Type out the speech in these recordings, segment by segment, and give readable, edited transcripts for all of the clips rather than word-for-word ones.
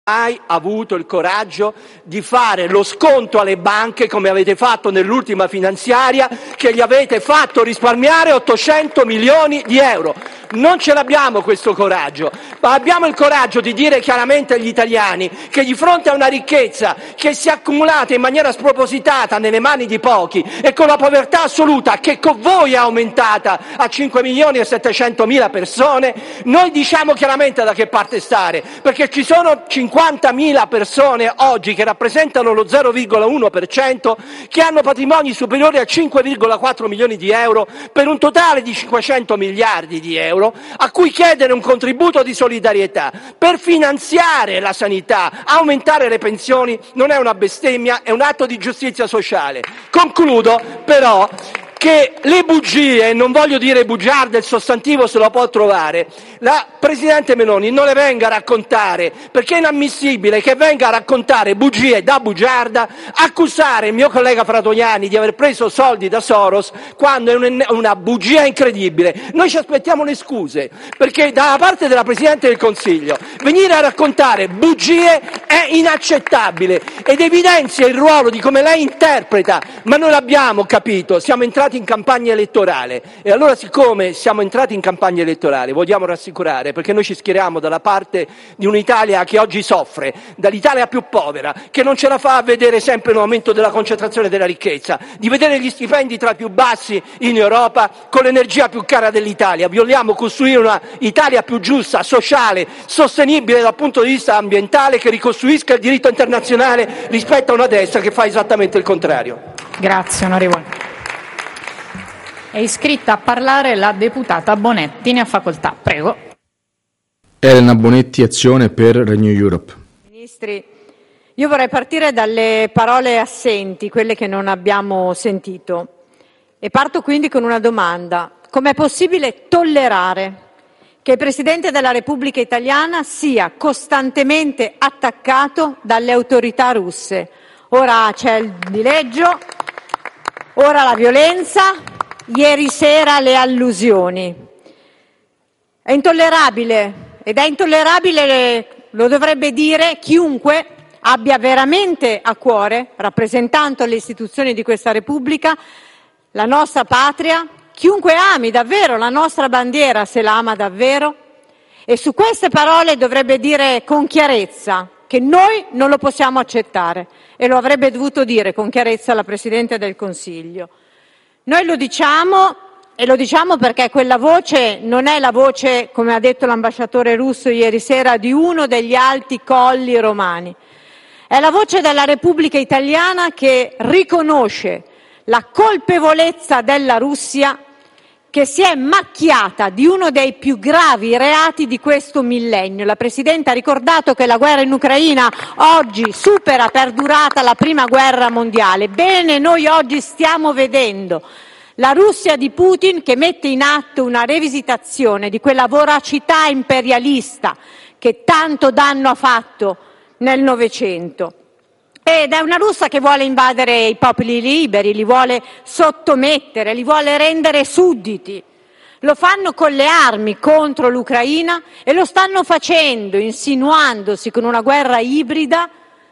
mai avuto il coraggio di fare lo sconto alle banche come avete fatto nell'ultima finanziaria, che gli avete fatto risparmiare 800 milioni di euro. Non ce l'abbiamo questo coraggio, ma abbiamo il coraggio di dire chiaramente agli italiani che di fronte a una ricchezza che si è accumulata in maniera spropositata nelle mani di pochi e con la povertà assoluta che con voi è aumentata a 5 milioni e 700 mila persone, noi diciamo chiaramente da che parte stare, perché ci sono 50.000 persone oggi che rappresentano lo 0,1% che hanno patrimoni superiori a 5,4 milioni di euro per un totale di 500 miliardi di euro, a cui chiedere un contributo di solidarietà per finanziare la sanità, aumentare le pensioni, non è una bestemmia, è un atto di giustizia sociale. Concludo però che le bugie, non voglio dire bugiarda, il sostantivo se lo può trovare, la Presidente Meloni non le venga a raccontare, perché è inammissibile che venga a raccontare bugie da bugiarda, accusare il mio collega Fratoianni di aver preso soldi da Soros, quando è una bugia incredibile. Noi ci aspettiamo le scuse, perché dalla parte della Presidente del Consiglio venire a raccontare bugie è inaccettabile ed evidenzia il ruolo di come lei interpreta, ma noi l'abbiamo capito, siamo entrati in campagna elettorale e allora, siccome siamo entrati in campagna elettorale, vogliamo rassicurare, perché noi ci schieriamo dalla parte di un'Italia che oggi soffre, dall'Italia più povera, che non ce la fa a vedere sempre un aumento della concentrazione della ricchezza, di vedere gli stipendi tra i più bassi in Europa con l'energia più cara dell'Italia. Vogliamo costruire una Italia più giusta, sociale, sostenibile dal punto di vista ambientale, che ricostruisca il diritto internazionale rispetto a una destra che fa esattamente il contrario. Grazie onorevole. È iscritta a parlare la deputata Bonetti, ne ha facoltà. Prego. Elena Bonetti, Azione per Renew Europe. Ministri, io vorrei partire dalle parole assenti, quelle che non abbiamo sentito. E parto quindi con una domanda. Com'è possibile tollerare che il Presidente della Repubblica Italiana sia costantemente attaccato dalle autorità russe? Ora c'è il dileggio, ora la violenza, ieri sera le allusioni. È intollerabile, ed è intollerabile, lo dovrebbe dire chiunque abbia veramente a cuore, rappresentando le istituzioni di questa Repubblica, la nostra patria, chiunque ami davvero la nostra bandiera, se la ama davvero, e su queste parole dovrebbe dire con chiarezza che noi non lo possiamo accettare, e lo avrebbe dovuto dire con chiarezza la Presidente del Consiglio. Noi lo diciamo, e lo diciamo perché quella voce non è la voce, come ha detto l'ambasciatore russo ieri sera, di uno degli alti colli romani. È la voce della Repubblica Italiana che riconosce la colpevolezza della Russia, che si è macchiata di uno dei più gravi reati di questo millennio. La Presidente ha ricordato che la guerra in Ucraina oggi supera per durata la prima guerra mondiale. Bene, noi oggi stiamo vedendo la Russia di Putin che mette in atto una rivisitazione di quella voracità imperialista che tanto danno ha fatto nel Novecento. Ed è una Russia che vuole invadere i popoli liberi, li vuole sottomettere, li vuole rendere sudditi. Lo fanno con le armi contro l'Ucraina e lo stanno facendo insinuandosi con una guerra ibrida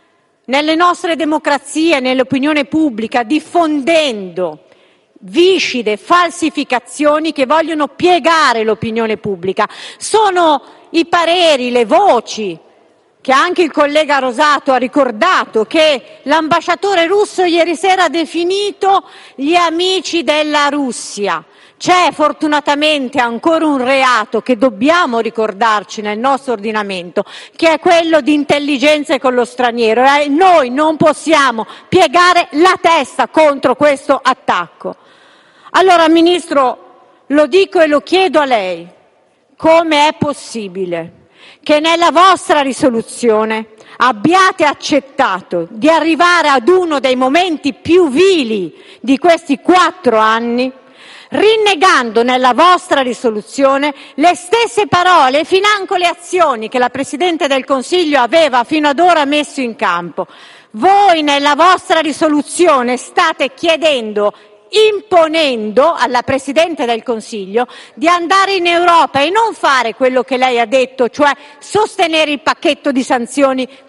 nelle nostre democrazie, nell'opinione pubblica, diffondendo viscide falsificazioni che vogliono piegare l'opinione pubblica. Sono i pareri, le voci che anche il collega Rosato ha ricordato, che l'ambasciatore russo ieri sera ha definito gli amici della Russia. C'è fortunatamente ancora un reato che dobbiamo ricordarci nel nostro ordinamento, che è quello di intelligenze con lo straniero, e noi non possiamo piegare la testa contro questo attacco. Allora, Ministro, lo dico e lo chiedo a lei: come è possibile che nella vostra risoluzione abbiate accettato di arrivare ad uno dei momenti più vili di questi 4 anni, rinnegando nella vostra risoluzione le stesse parole e financo le azioni che la Presidente del Consiglio aveva fino ad ora messo in campo? Voi nella vostra risoluzione state chiedendo imponendo alla Presidente del Consiglio di andare in Europa e non fare quello che lei ha detto, cioè sostenere il pacchetto di sanzioni